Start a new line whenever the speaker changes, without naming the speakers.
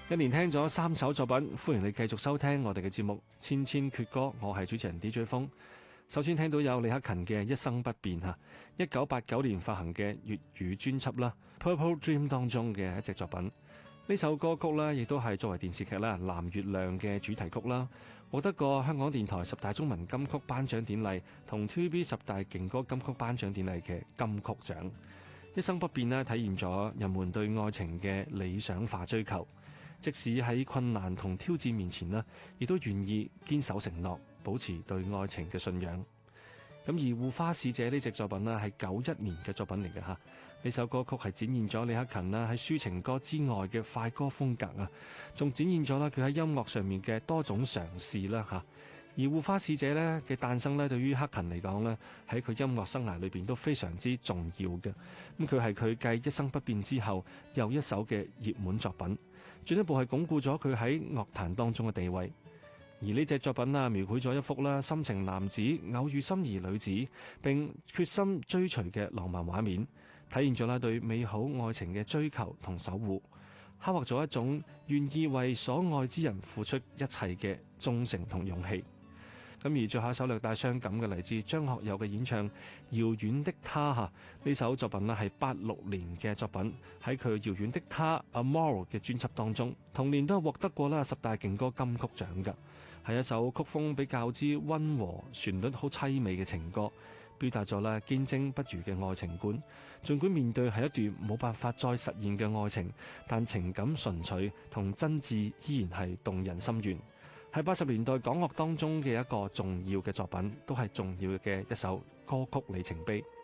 一連聽咗3首作品，歡迎你繼續收聽我哋嘅節目《千千闕歌》，我係主持人 DJ 風。首先聽到有李克勤嘅《一生不變》1989年發行嘅粵語專輯啦，《Purple Dream》當中嘅一隻作品。呢首歌曲呢，亦都係作為電視劇啦《藍月亮》嘅主題曲啦，獲得過香港電台10大中文金曲頒獎典禮同 TVB 10大勁歌金曲頒獎典禮嘅金曲獎。一生不變呢，體現咗人們對愛情嘅理想化追求，即使喺困難同挑戰面前呢，亦都願意堅守承諾，保持對愛情嘅信仰。咁而《護花使者》呢隻作品呢，係91年嘅作品嚟嘅嚇。呢首歌曲係展現咗李克勤啦喺抒情歌之外嘅快歌風格啊，仲展現咗啦佢喺音樂上面嘅多種嘗試啦嚇。而《護花使者》咧嘅誕生咧，對於克勤嚟講咧，喺佢音樂生涯裏邊都非常之重要嘅。咁佢係佢繼《一生不變》之後又一首嘅熱門作品，進一步係鞏固咗佢喺樂壇當中嘅地位。而呢隻作品啊，描繪咗一幅啦深情男子偶遇心儀女子並決心追隨嘅浪漫畫面，體現咗啦對美好愛情嘅追求同守護，刻畫咗一種願意為所愛之人付出一切嘅忠誠同勇氣。咁而最後一首略帶傷感嘅嚟自張學友嘅演唱《遙遠的他》呢首作品呢係86年嘅作品，喺佢《遙遠的他》Amour 嘅專輯當中，同年都係獲得過啦10大勁歌金曲獎㗎，係一首曲風比較之溫和、旋律好凄美嘅情歌，表達咗啦堅貞不渝嘅愛情觀。儘管面對係一段冇辦法再實現嘅愛情，但情感純粹同真摯依然係動人心弦。喺80年代港樂當中嘅一個重要嘅作品，都係重要嘅一首歌曲里程碑。